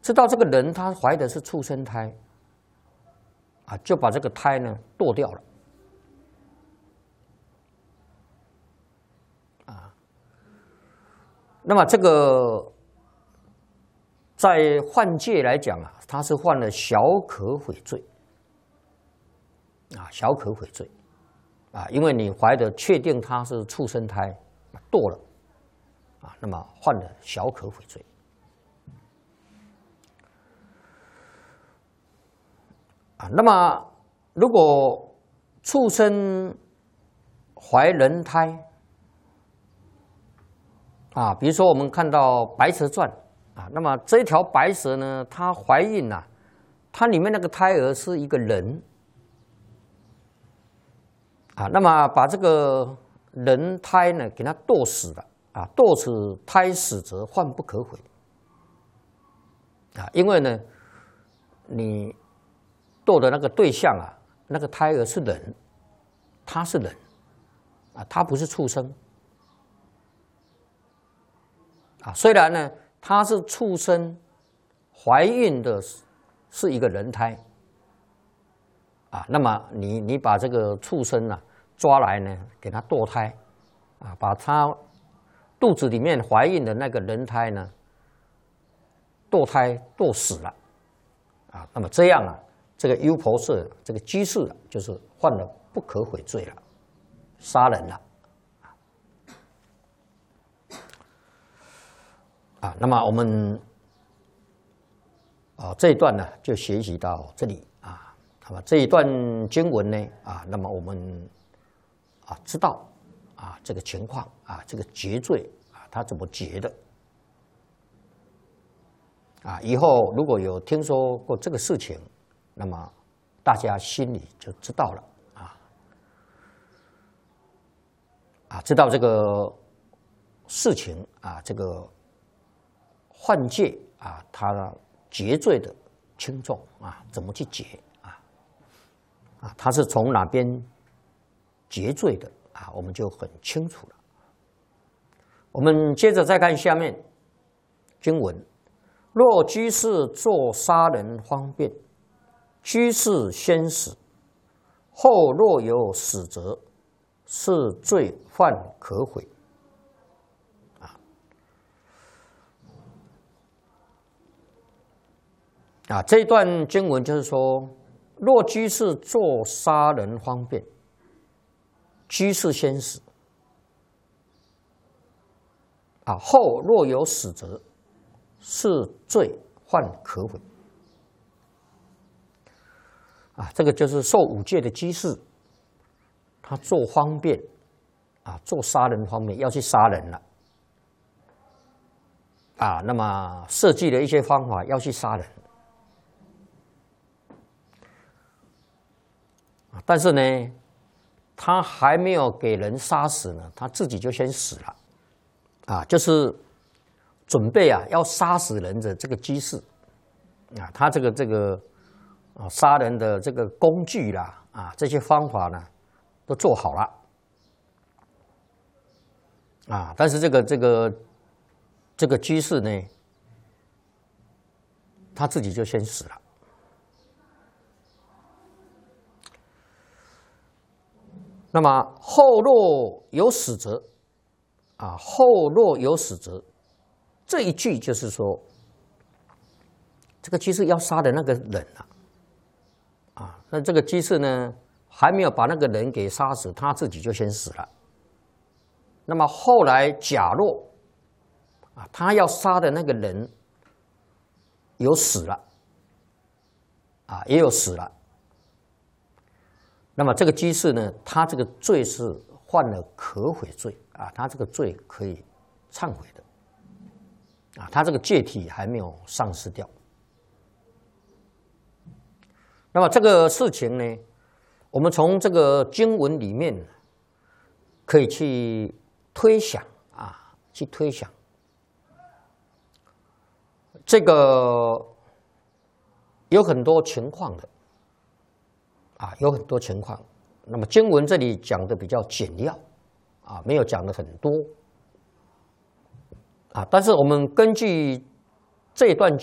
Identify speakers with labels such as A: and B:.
A: 知道这个人他怀的是畜生胎，啊，就把这个胎呢剁掉了，啊，那么这个在犯戒来讲啊，他是犯了小可悔罪，啊，小可悔罪，啊，因为你怀的确定他是畜生胎，剁了，啊，那么犯了小可悔罪。那么，如果畜生怀人胎，啊，比如说我们看到《白蛇传》啊，那么这一条白蛇呢，它怀孕啊，它里面那个胎儿是一个人，啊，那么把这个人胎呢给它剁死了，啊，剁死胎死则患不可悔，啊，因为呢，你剁的那个对象啊，那个胎儿是人，他是人，啊，他不是畜生，啊，虽然呢他是畜生，怀孕的是一个人胎，啊，那么你把这个畜生啊抓来呢，给他堕胎，啊，把他肚子里面怀孕的那个人胎呢堕胎堕死了，啊，那么这样啊。这个优婆塞这个居士啊，就是犯了不可悔罪了，杀人了，啊，那么我们这一段呢就学习到这里啊，那么这一段经文呢啊，那么我们啊知道啊这个情况啊，这个结罪啊，他怎么结的啊？以后如果有听说过这个事情，那么大家心里就知道了啊，知道这个事情啊，这个犯戒啊，他结罪的轻重啊，怎么去结啊，他是从哪边结罪的啊，我们就很清楚了。我们接着再看下面经文：若居士作杀人方便，居士先死，后若有死者，是罪犯可悔。这一段经文就是说，若居士作杀人方便，居士先死，后若有死者，是罪犯可悔。这个就是受五戒的居士，他做方便，做杀人方面要去杀人了，那么设计了一些方法要去杀人，但是呢，他还没有给人杀死呢，他自己就先死了，就是准备要杀死人的这个居士，他这个。杀人的这个工具啦，这些方法呢，都做好了，但是这个居士呢，他自己就先死了。那么后若有死者，后若有死者，这一句就是说，这个居士要杀的那个人那这个居士呢，还没有把那个人给杀死，他自己就先死了。那么后来假若他要杀的那个人有死了，也有死了，那么这个居士呢，他这个罪是犯了可悔罪他这个罪可以忏悔的他这个戒体还没有丧失掉。那么这个事情呢，我们从这个经文里面可以去推想去推想这个有很多情况的有很多情况。那么经文这里讲的比较简要没有讲的很多但是我们根据这一段